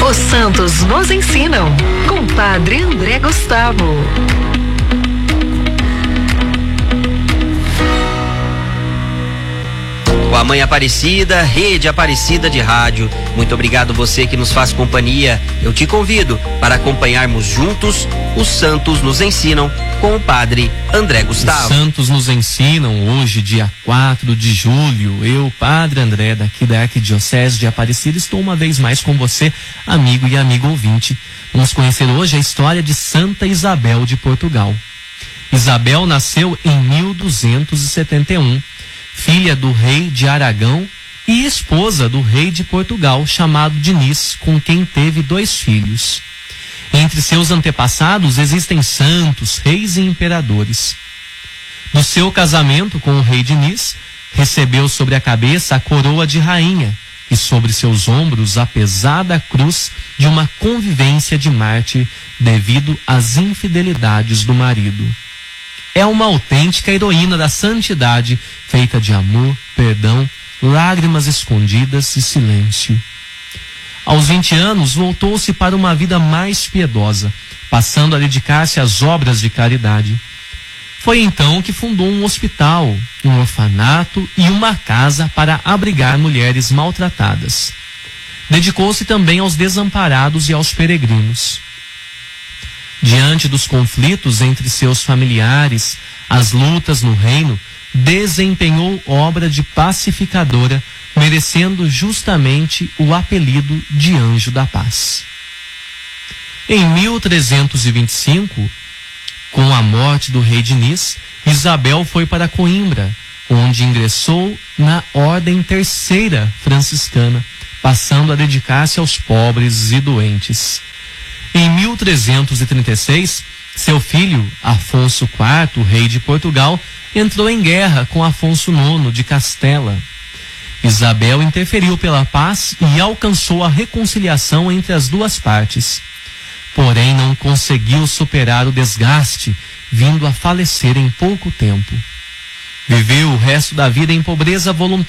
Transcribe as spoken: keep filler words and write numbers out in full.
Os santos nos ensinam, com Padre André Gustavo. Com a Mãe Aparecida, Rede Aparecida de Rádio. Muito obrigado você que nos faz companhia. Eu te convido para acompanharmos juntos Os Santos nos Ensinam com o Padre André Gustavo. Os Santos nos Ensinam hoje, dia quatro de julho. Eu, Padre André, daqui da Arquidiocese de Aparecida, estou uma vez mais com você, amigo e amigo ouvinte. Vamos conhecer hoje a história de Santa Isabel de Portugal. Isabel nasceu em mil duzentos e setenta e um. Filha do rei de Aragão e esposa do rei de Portugal, chamado Diniz, com quem teve dois filhos. Entre seus antepassados existem santos, reis e imperadores. No seu casamento com o rei Diniz, recebeu sobre a cabeça a coroa de rainha e sobre seus ombros a pesada cruz de uma convivência de mártir devido às infidelidades do marido. É uma autêntica heroína da santidade, feita de amor, perdão, lágrimas escondidas e silêncio. Aos vinte anos, voltou-se para uma vida mais piedosa, passando a dedicar-se às obras de caridade. Foi então que fundou um hospital, um orfanato e uma casa para abrigar mulheres maltratadas. Dedicou-se também aos desamparados e aos peregrinos. Diante dos conflitos entre seus familiares, as lutas no reino, desempenhou obra de pacificadora, merecendo justamente o apelido de Anjo da Paz. Em mil trezentos e vinte e cinco, com a morte do rei Diniz, Isabel foi para Coimbra, onde ingressou na Ordem Terceira Franciscana, passando a dedicar-se aos pobres e doentes. Em mil trezentos e trinta e seis, seu filho, Afonso quarto, rei de Portugal, entrou em guerra com Afonso nono de Castela. Isabel interferiu pela paz e alcançou a reconciliação entre as duas partes. Porém, não conseguiu superar o desgaste, vindo a falecer em pouco tempo. Viveu o resto da vida em pobreza voluntária.